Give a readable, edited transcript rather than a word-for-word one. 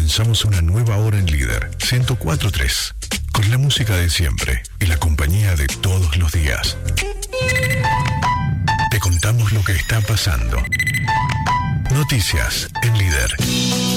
comenzamos una nueva hora en Líder 104.3, con la música de siempre y la compañía de todos los días. Te contamos lo que está pasando. Noticias en Líder.